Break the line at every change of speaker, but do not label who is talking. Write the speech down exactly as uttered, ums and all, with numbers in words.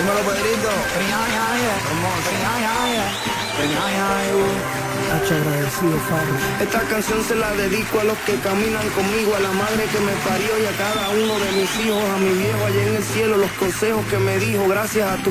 Dímelo, Pedrito.
Hacho agradecido, Farro.
Esta canción se la dedico a los que caminan conmigo, a la madre que me parió y a cada uno de mis hijos, a mi viejo allá en el cielo, los consejos que me dijo, gracias a tu